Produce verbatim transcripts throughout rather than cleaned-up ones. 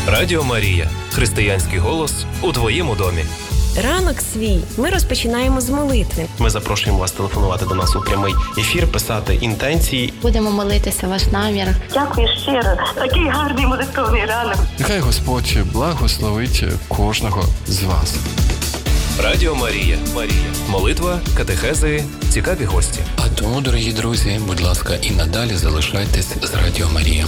Радіо Марія. Християнський голос у твоєму домі. Ранок свій ми розпочинаємо з молитви. Ми запрошуємо вас телефонувати до нас у прямий ефір, писати інтенції. Будемо молитися ваш намір. Дякую щиро. Такий гарний молитовний ранок. Нехай Господь благословить кожного з вас. Радіо Марія. Марія. Молитва, катехези, цікаві гості. А тому, дорогі друзі, будь ласка, і надалі залишайтесь з Радіо Марія.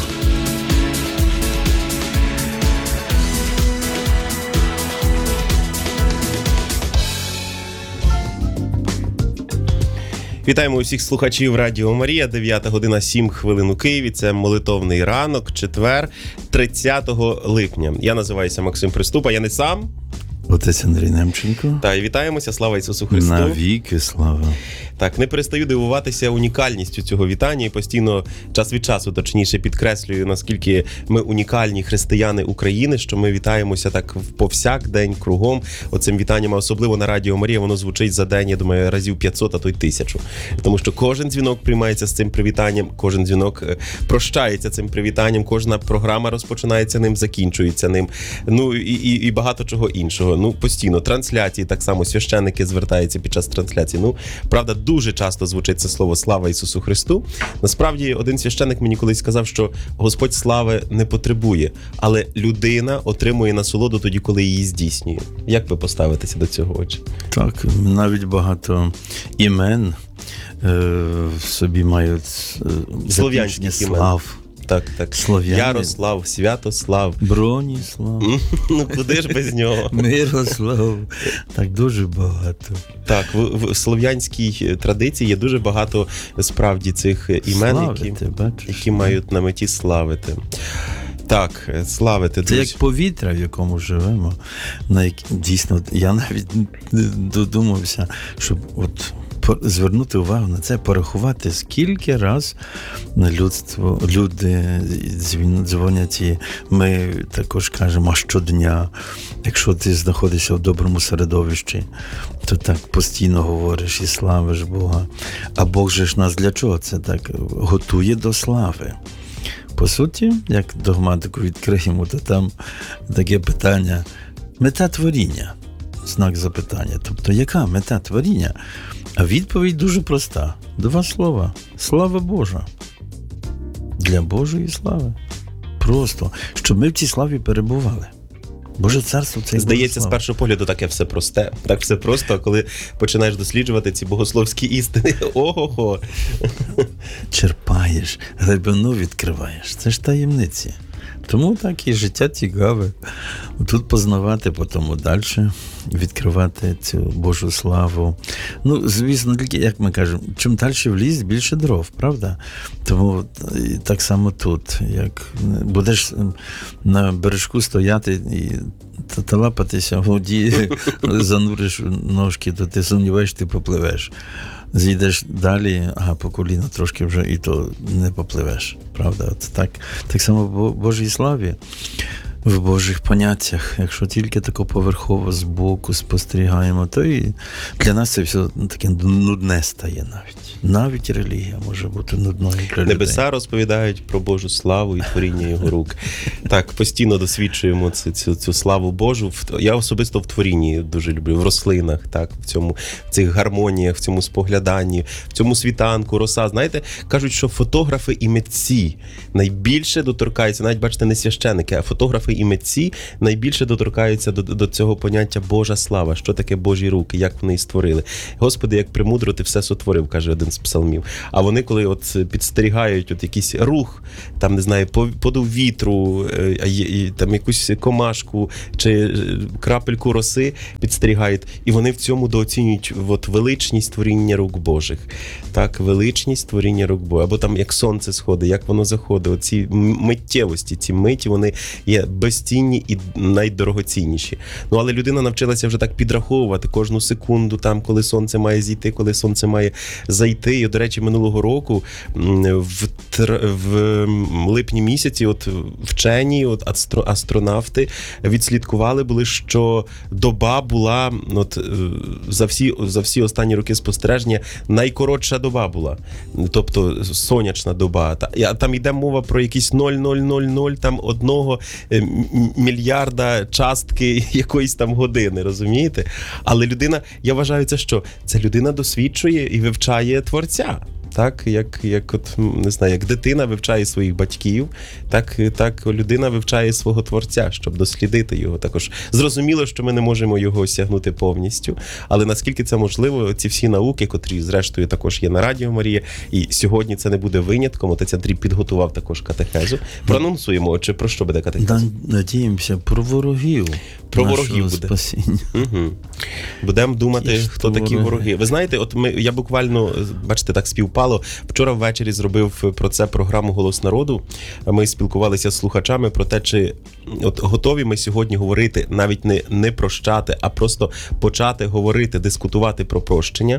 Вітаємо усіх слухачів Радіо Марія. дев'ята година сім хвилин у Києві. Це молитовний ранок, четвер, тридцятого липня. Я називаюся Максим Приступа. Я не сам. Отець Андрій Немченко. Та, і вітаємося. Слава Ісусу Христу. Навіки слава. Так, не перестаю дивуватися унікальністю цього вітання і постійно, час від часу, точніше, підкреслюю, наскільки ми унікальні християни України, що ми вітаємося так повсякдень, кругом, оцим вітанням, а особливо на Радіо Марія, воно звучить за день, я думаю, разів п'ятсот, а то й тисячу. Тому що кожен дзвінок приймається з цим привітанням, кожен дзвінок прощається цим привітанням, кожна програма розпочинається ним, закінчується ним, ну і, і, і багато чого іншого. Ну, постійно, трансляції, так само священники звертаються під час трансляції. Ну, правда, дуже часто звучить це слово «Слава Ісусу Христу». Насправді, один священик мені колись сказав, що Господь слави не потребує, але людина отримує насолоду тоді, коли її здійснює. Як ви поставитеся до цього, отче? Так, навіть багато імен е, в собі мають е, слов'янських імен. Слав. Так, так. Слов'яни. Ярослав, Святослав. Броніслав. Ну, куди ж без нього? Мирослав. Так, дуже багато. Так, в, в слов'янській традиції є дуже багато, справді, цих імен, Славити, які, бачиш, які мають на меті славити. Так, славити. Це друзі. як повітря, в якому живемо. На як... Дійсно, я навіть додумався, щоб от звернути увагу на це, порахувати, скільки раз людство, люди дзвонять, і ми також кажемо, а щодня, якщо ти знаходишся в доброму середовищі, то так постійно говориш і славиш Бога. А Бог же ж нас для чого? Це так готує до слави. По суті, як догматику відкриємо, то там таке питання: мета творіння, знак запитання. Тобто, яка мета творіння? А відповідь дуже проста. Два слова. Слава Божа. Для Божої слави. Просто, щоб ми в цій славі перебували. Боже царство – це здається, з першого погляду таке все просте. Так все просто, а коли починаєш досліджувати ці богословські істини, ого-го. Черпаєш, глибину відкриваєш. Це ж таємниці. Тому так і життя цікаве. Тут познавати, потім далі відкривати цю Божу славу. Ну, звісно, як ми кажемо, чим далі в ліс, більше дров, правда? Тому так само тут, як будеш на бережку стояти і талапатися в воді, зануриш ножки, то ти сумніваєш, ти попливеш. Зійдеш далі, ага, по коліна трошки вже і то не попливеш, правда? От так, так само в Божій славі, в Божих поняттях, якщо тільки тако поверхово збоку спостерігаємо, то і для нас це все таке нудне стає навіть. Навіть релігія може бути нудною для людей. Небеса розповідають про Божу славу і творіння його рук. Так, постійно досвідчуємо цю, цю, цю славу Божу. Я особисто в творінні дуже люблю, в рослинах, так, в цьому, в цих гармоніях, в цьому спогляданні, в цьому світанку, роса. Знаєте, кажуть, що фотографи і митці найбільше доторкаються, навіть, бачите, не священики, а фотографи і митці найбільше доторкаються до, до цього поняття Божа слава, що таке Божі руки, як вони її створили. Господи, як премудро ти все сотворив, каже один з псалмів. А вони, коли от підстерігають от якийсь рух, там, не знаю, подув вітру, там якусь комашку чи крапельку роси підстерігають, і вони в цьому дооцінюють от величність творіння рук Божих. Так, величність творіння рук Божих. Або там як сонце сходить, як воно заходить. Оці миттєвості, ці миті, вони є безцінні і найдорогоцінніші. Ну, але людина навчилася вже так підраховувати кожну секунду, там, коли сонце має зійти, коли сонце має зайти. йти. І, до речі, минулого року в, в липні місяці от вчені, от астро, астронавти відслідкували були, що доба була от, за, всі, за всі останні роки спостереження найкоротша доба була. Тобто сонячна доба. А там йде мова про якісь нуль цілих нуль нуль нуль там одного мільярда частки якоїсь там години, розумієте? Але людина, я вважаю, це що? Це людина досвідчує і вивчає Творця. Так, як, як от, не знаю, як дитина вивчає своїх батьків, так, так людина вивчає свого Творця, щоб дослідити його. Також зрозуміло, що ми не можемо його осягнути повністю, але наскільки це можливо, ці всі науки, котрі, зрештою, також є на Радіо Марія, і сьогодні це не буде винятком, отець Андрій підготував також катехезу. Проанонсуємо, чи про що буде катехеза? Надіємося, про ворогів. Про ворогів буде. Спасіння. Угу. Будемо думати, Ті, хто такі вороги. вороги. Ви знаєте, от ми, я буквально, бачите, так співпало. Вчора ввечері зробив про це програму «Голос народу». Ми спілкувалися з слухачами про те, чи от готові ми сьогодні говорити, навіть не, не прощати, а просто почати говорити, дискутувати про прощення.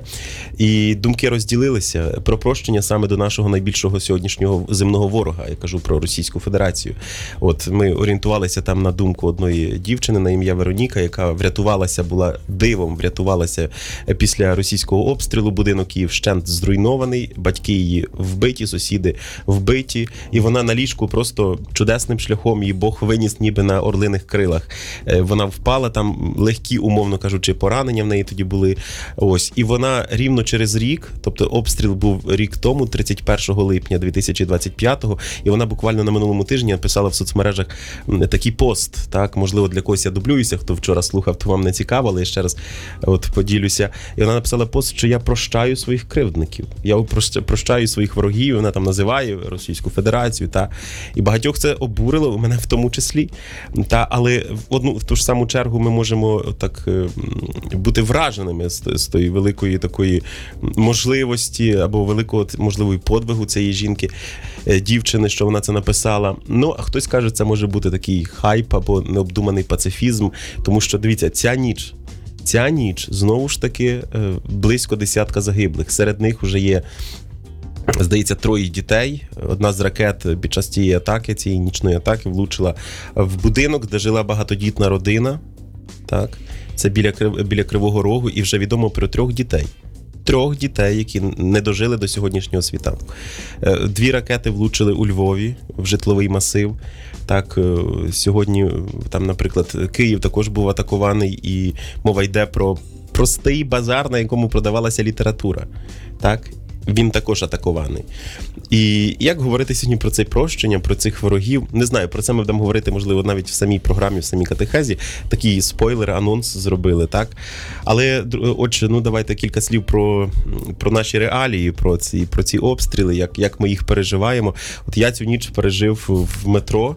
І думки розділилися. Про прощення саме до нашого найбільшого сьогоднішнього земного ворога. Я кажу про Російську Федерацію. От ми орієнтувалися там на думку одної дівчини на ім'я Вероніка, яка врятувалася, була дивом, врятувалася після російського обстрілу. Будинок її вщент зруйнований, батьки її вбиті, сусіди вбиті, і вона на ліжку просто чудесним шляхом її Бог виніс ніби на орлиних крилах. Вона впала, там легкі, умовно кажучи, поранення в неї тоді були. Ось. І вона рівно через рік, тобто обстріл був рік тому, тридцять першого липня дві тисячі двадцять п'ятого, і вона буквально на минулому тижні написала в соцмережах такий пост, так, можливо, для когось я дублююся, хто вчора слухав, то вам не цікаво, але я ще раз от поділюся. І вона написала пост, що я прощаю своїх кривдників. Я прощаю своїх ворогів, вона там називає Російську Федерацію, та, і багатьох це обурило, у мене в тому числі. Та, але в одну, в ту ж саму чергу ми можемо так бути враженими з, з тої великої такої можливості або великого, можливо, і подвигу цієї жінки, дівчини, що вона це написала. Ну, а хтось каже, це може бути такий хайп або необдуманий пацифізм, тому що, дивіться, ця ніч, ця ніч, знову ж таки, близько десятка загиблих. Серед них вже є, здається, троє дітей. Одна з ракет під час цієї атаки, цієї нічної атаки, влучила в будинок, де жила багатодітна родина. Так? Це біля, біля Кривого Рогу, і вже відомо про трьох дітей. Трьох дітей, які не дожили до сьогоднішнього світанку. Дві ракети влучили у Львові, в житловий масив. Так, сьогодні, там, наприклад, Київ також був атакований, і мова йде про простий базар, на якому продавалася література. Так? Він також атакований. І як говорити сьогодні про це прощення, про цих ворогів? Не знаю, про це ми будемо говорити, можливо, навіть в самій програмі, в самій катехезі. Такий спойлер, анонс зробили, так? Але, отже, ну давайте кілька слів про, про наші реалії, про ці, про ці обстріли, як, як ми їх переживаємо. От я цю ніч пережив в метро.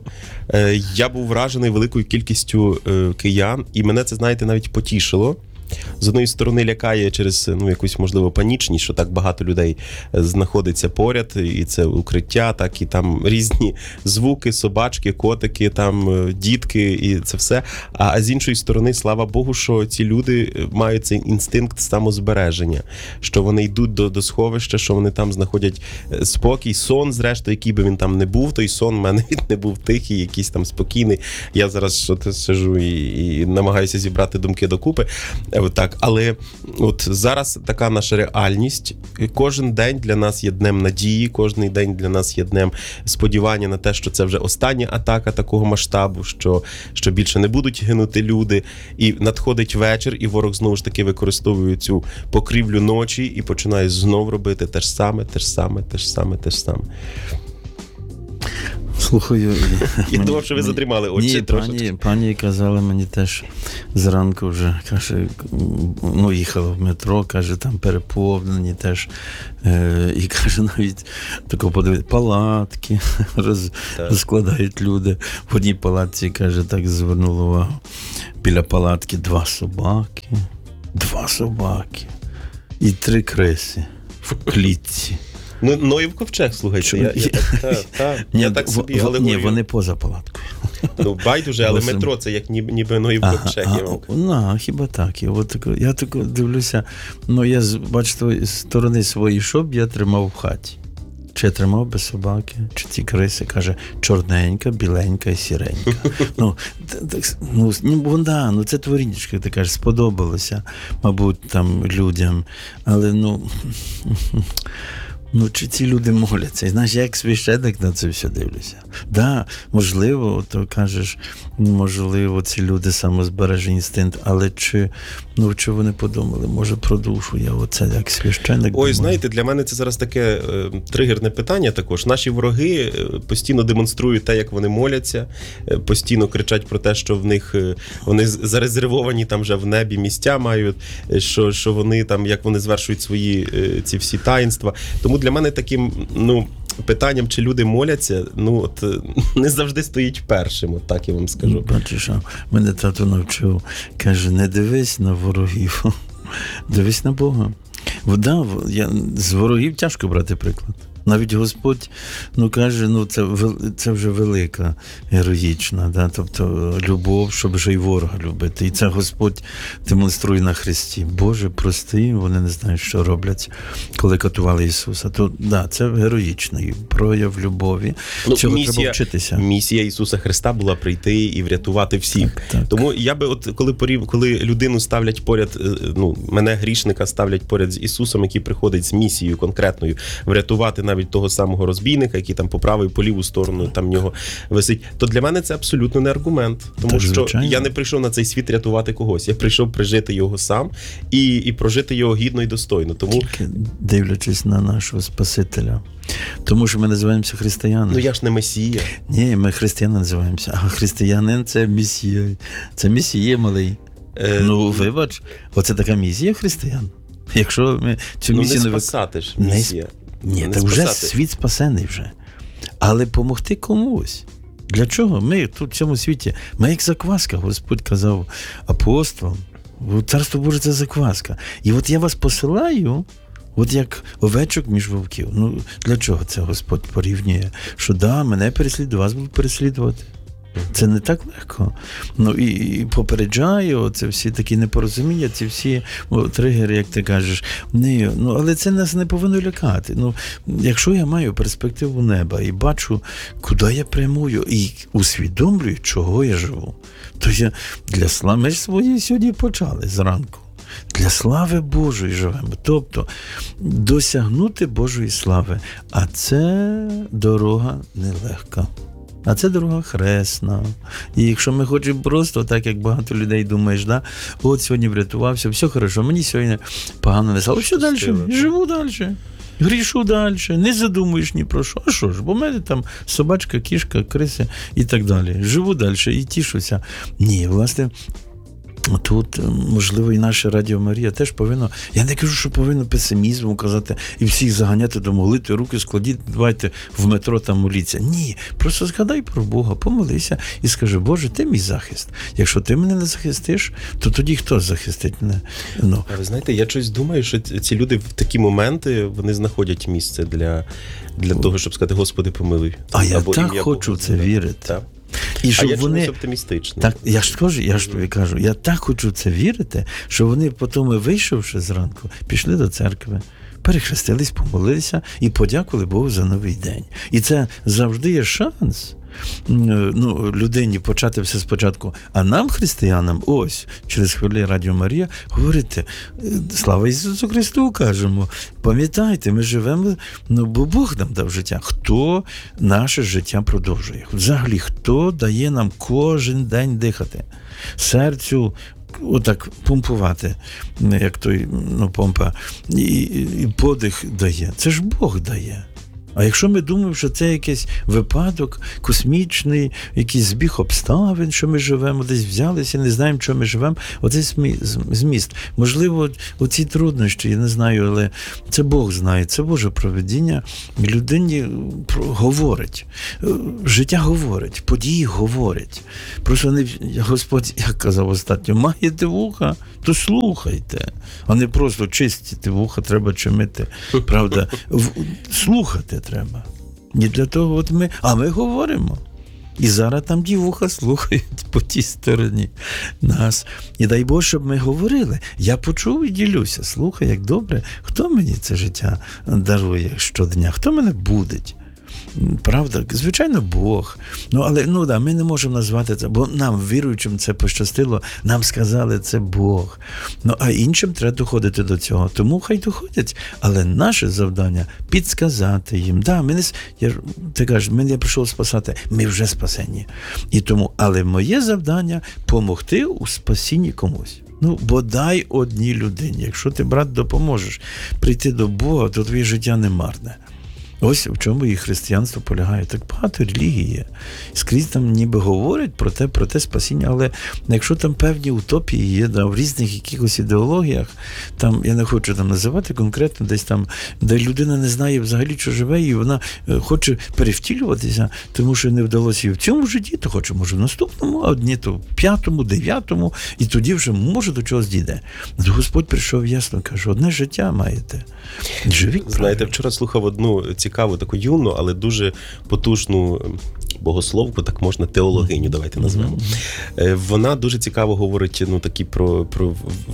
Я був вражений великою кількістю киян, і мене це, знаєте, навіть потішило. З одної сторони лякає через, ну, якусь, можливо, панічність, що так багато людей знаходиться поряд, і це укриття, так, і там різні звуки, собачки, котики, там дітки, і це все. А, а з іншої сторони, слава Богу, що ці люди мають цей інстинкт самозбереження, що вони йдуть до, до сховища, що вони там знаходять спокій, сон, зрештою, який би він там не був, той сон в мене він не був тихий, якийсь там спокійний. Я зараз що сижу і, і намагаюся зібрати думки докупи. Так, але от зараз така наша реальність. Кожен день для нас є днем надії, кожен день для нас є днем сподівання на те, що це вже остання атака такого масштабу, що, що більше не будуть гинути люди. І надходить вечір, і ворог знову ж таки використовує цю покрівлю ночі і починає знов робити те ж саме, те ж саме, те ж саме, те ж саме. Слухаю. Я думав, що ви затримали очі Ні, трошечки. Пані, пані казали мені теж зранку вже, каже, ну, їхала в метро, каже, там переповнені теж. Е, і каже, навіть тако подивити, палатки роз, розкладають люди. В одній палатці, каже, так звернула увагу. Біля палатки два собаки, два собаки і три криси в клітці. Ну, Ноїв ковчег, слухайте. Я, я, так, та, та, Ні, я так собі, але ні, вони поза палаткою. Ну, байдуже, але Восем. метро це як ніби, ніби ну, і в Ага, ковчег. а, я вам кажу. ну, а, хіба так. Я, от, тако- я так дивлюся, ну я з бачите, з сторони своєї, що б я тримав в хаті. Чи я тримав би собаки, чи ці криси, каже, чорненька, біленька і сіренька. Ну, т- так, ну, ну, вона, ну це творінечко, ти кажеш, сподобалося, мабуть, там людям, але ну, ну чи ці люди моляться? І знаєш, я як священник на це все дивлюся. Да, можливо, то кажеш, можливо, ці люди самозбережний інстинкт, але чи, ну, чи вони подумали, може, про душу, я оце як священник Ой, думаю. знаєте, для мене це зараз таке е, тригерне питання також. Наші вороги е, постійно демонструють те, як вони моляться, е, постійно кричать про те, що в них е, вони з- зарезервовані там вже в небі місця мають, е, що, що вони там, як вони звершують свої е, ці всі таїнства. Тому для мене таким, ну, питанням, чи люди моляться, ну, от е, не завжди стоїть першим, от так я вам скажу. Бачиш, а мене тато навчив, каже, не дивись на ворогів, дивись на Бога. Вода, я, з ворогів тяжко брати приклад. Навіть Господь, ну, каже, ну, це, вел- це вже велика, героїчна, да? Тобто любов, щоб вже й ворога любити. І це Господь демонструє на Христі. Боже, прости, вони не знають, що роблять, коли катували Ісуса. То, да, це героїчний прояв любові. Ну, Цього місія, треба вчитися. місія Ісуса Христа була прийти і врятувати всіх. Так, так. Тому я би, от коли порів, коли людину ставлять поряд, е, ну мене грішника ставлять поряд з Ісусом, який приходить з місією конкретною, врятувати навіть того самого розбійника, який там по праву і по ліву сторону там в нього висить, то для мене це абсолютно не аргумент. Тому Так, що звичайно. я не прийшов на цей світ рятувати когось. Я прийшов прижити його сам і, і прожити його гідно і достойно. Тому Тільки дивлячись на нашого Спасителя. Тому що ми називаємося християнами. ну я ж не месія. Ні, ми християни називаємося, а християнин – це месія. Це месія малий. Е, Ну, вибач, оце така місія християн. Якщо ми цю ну не місію не, вик- спасати ж Не місія. Ні, Не так вже спасати. світ спасений вже. Але помогти комусь. Для чого? Ми тут в цьому світі, ми як закваска, Господь казав апостолам, Царство Боже – це закваска. І от я вас посилаю, от як овечок між вовків. Ну, для чого це Господь порівнює? Що да, мене переслідують, вас будуть переслідувати. Це не так легко. Ну і, і попереджає, оце всі такі непорозуміння, ці всі о, тригери, як ти кажеш. Не, ну, але це нас не повинно лякати. Ну, якщо я маю перспективу неба і бачу, куди я прямую, і усвідомлюю, чого я живу, то я для слави, ми ж свої сьогодні почали зранку. Для слави Божої живемо. Тобто досягнути Божої слави. А це дорога нелегка. А це дорога хресна. І якщо ми хочемо просто, так як багато людей думаєш, да, от сьогодні врятувався, все хорошо, мені сьогодні погано не стало. Що далі? Живу далі. Грішу далі, не задумуєш ні про що. А що ж, бо в мене там собачка, кішка, криси і так далі. Живу далі і тішуся. Ні, власне, тут, можливо, і наша Радіо Марія теж повинно, я не кажу, що повинно песимізм казати і всіх заганяти до молитви, руки складіть, давайте в метро там моліться. Ні, просто згадай про Бога, помолися і скажи, Боже, ти мій захист. Якщо ти мене не захистиш, то тоді хто захистить мене? Ну. А ви знаєте, я щось думаю, що ці люди в такі моменти, вони знаходять місце для, для того, щоб сказати, Господи, помилуй. А я Або так ім'я хочу в Бога це згадати. вірити. Так. І А щоб я вони... чомусь оптимістичний. Так, я ж кажу, я ж тобі кажу, я так хочу в це вірити, що вони потім, вийшовши зранку, пішли до церкви, перехрестились, помолилися і подякували Богу за новий день. І це завжди є шанс, ну, людині почати все спочатку, а нам, християнам, ось, через хвилі Радіо Марія, говорити, слава Ісусу Христу, кажемо, пам'ятайте, ми живемо, ну, бо Бог нам дав життя. Хто наше життя продовжує? Взагалі, хто дає нам кожен день дихати? Серцю отак помпувати, як той, ну, помпа, і, і подих дає. Це ж Бог дає. А якщо ми думаємо, що це якийсь випадок космічний, якийсь збіг обставин, що ми живемо, десь взялися, не знаємо, що ми живемо, оцей зміст. Можливо, оці труднощі, я не знаю, але це Бог знає, це Боже провидіння. Людині говорить, життя говорить, події говорять. Просто не, Господь, як казав остатньо, маєте вуха, то слухайте, а не просто чистити вуха, треба чимити, правда, слухати треба. Не для того, от ми, а ми говоримо. І зараз там дівуха слухають по тій стороні нас. І дай Боже, щоб ми говорили. Я почув і ділюся. Слухай, як добре, хто мені це життя дарує щодня, хто мене будить. Правда, звичайно, Бог. Ну, але ну, да, ми не можемо назвати це, бо нам, віруючим, це пощастило, нам сказали, це Бог. Ну, а іншим треба доходити до цього. Тому хай доходять. Але наше завдання – підсказати їм. Да, ми не, я, ти кажеш, ми не прийшов спасати, ми вже спасені. І тому, але моє завдання – помогти у спасінні комусь. Ну, бодай одній людині. Якщо ти, брат, допоможеш прийти до Бога, то твоє життя не марне. Ось в чому і християнство полягає. Так багато релігії є. Скрізь там ніби говорять про те, про те спасіння, але якщо там певні утопії є, да, в різних якихось ідеологіях, там, я не хочу там називати конкретно, десь там, де людина не знає взагалі, що живе, і вона хоче перевтілюватися, тому що не вдалося їй в цьому житті, то хоче, може, в наступному, а одні то в п'ятому, дев'ятому, і тоді вже, може, до чогось дійде. Господь прийшов ясно, каже, одне життя маєте. Живіть. Знаєте, вчора слухав одну цікаву, таку юну, але дуже потужну богословку, так можна, теологиню, давайте назвемо. Mm-hmm. Вона дуже цікаво говорить, ну, такі про, про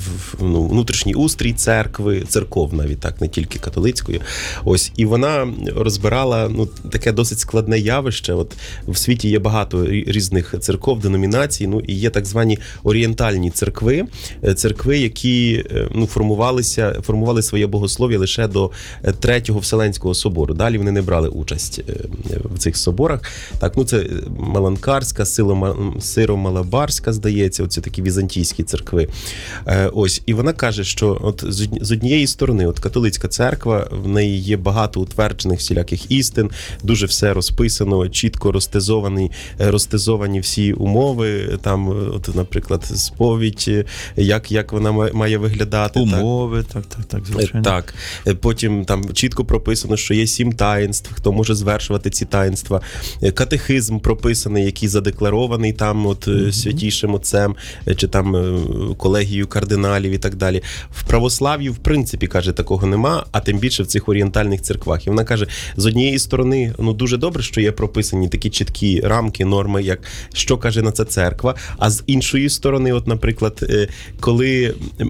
ну, внутрішній устрій церкви, церков навіть, так, не тільки католицької. Ось, і вона розбирала, ну, таке досить складне явище. От в світі є багато різних церков, деномінацій, ну, і є так звані орієнтальні церкви, церкви, які, ну, формувалися, формували своє богослов'я лише до Третього Вселенського собору. Далі вони не брали участь в цих соборах. Так, ну це Маланкарська, Сиро-Малабарська, здається, оці такі візантійські церкви. Ось, і вона каже, що от з однієї сторони, от католицька церква, в неї є багато утверджених всіляких істин, дуже все розписано, чітко розтезовані, розтезовані всі умови, там, от, наприклад, сповідь, як, як вона має виглядати. Умови, так, так, так, звичайно. Так. Потім там чітко прописано, що є сім таїнств, хто може звершувати ці таїнства. Катехизм прописаний, який задекларований там от mm-hmm. святійшим отцем, чи там колегією кардиналів і так далі. В православ'ї, в принципі, каже, такого нема, а тим більше в цих орієнтальних церквах. І вона каже, з однієї сторони, ну, дуже добре, що є прописані такі чіткі рамки, норми, як що каже на це церква, а з іншої сторони, от, наприклад, коли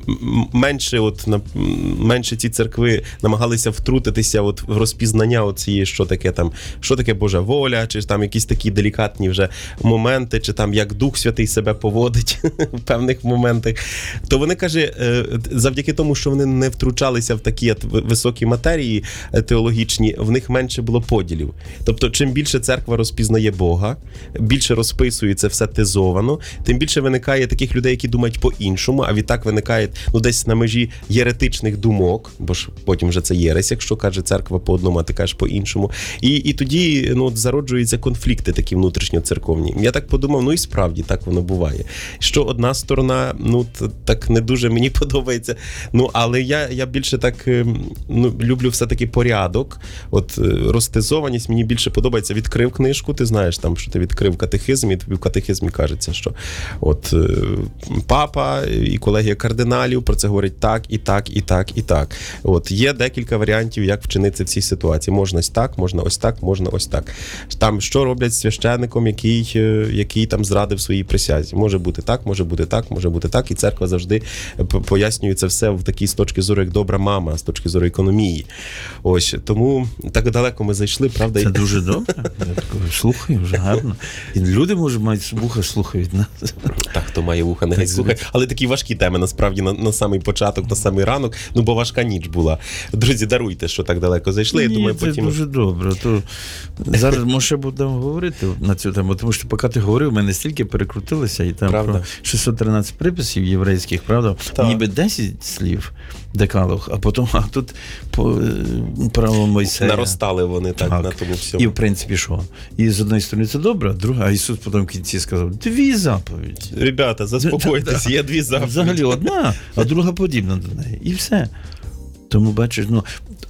менше, от, менше ці церкви намагалися втрутитися от в розпізнання оцієї, що таке там, що таке Божа воля, чи там якісь такі делікатні вже моменти, чи там як Дух Святий себе поводить в певних моментах, то вони, каже, завдяки тому, що вони не втручалися в такі високі матерії теологічні, в них менше було поділів. Тобто, чим більше церква розпізнає Бога, більше розписується все тезовано, тим більше виникає таких людей, які думають по-іншому, а відтак виникає, ну, десь на межі єретичних думок, бо ж потім вже це єресь, якщо каже церква по одному, а ти кажеш по-іншому. І, і тоді, ну, от зароджуються конфлікти такі внутрішньоцерковні. Я так подумав, ну і справді так воно буває. Що одна сторона, ну, так не дуже мені подобається, ну, але я, я більше так, ну, люблю все-таки порядок, от розтезованість мені більше подобається. Відкрив книжку, ти знаєш там, що ти відкрив катехизм, і тобі в катехизмі кажеться, що от папа і колегія кардиналів про це говорять так, і так, і так, і так. От є декілька варіантів, як вчинити в цій ситуації. Можна ось так, можна ось так, можна ось так. Там, що роблять з священником, який, який там зрадив своїй присязі. Може бути так, може бути так, може бути так. І церква завжди пояснює це все в такій з точки зору, як добра мама, з точки зору економії. Ось, тому так далеко ми зайшли, правда? Це дуже добре. Я такого слухаю, вже гарно. І люди, може, мають вуха, слухають нас. Так, хто має вуха, нехай слухає. Але такі важкі теми, насправді, на, на самий початок, на самий ранок, ну, бо важка ніч була. Друзі, даруйте, що так далеко зайшли. Ні, я думаю, це потім... дуже добре. То зараз ми ще будемо говорити на цю тему, тому що поки ти говорив, ми настільки перекрутилися, і там правда. Про шістсот тринадцять приписів єврейських, правда? Так. Ніби десять слів декалог, а потім, а тут по право Мойсея. Наростали вони так, так на тому всьому. І в принципі що? І з одної сторони це добре, а друга, а Ісус потім в кінці сказав, дві заповіді. Ребята, заспокойтесь, є дві заповіді. Взагалі одна, а друга подібна до неї. І все. Тому, бачиш, ну,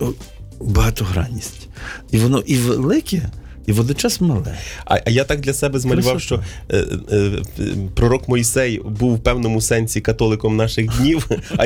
багатогранність. І воно і велике, і водночас мале. А, а я так для себе змалював, що е, е, пророк Мойсей був в певному сенсі католиком наших днів, а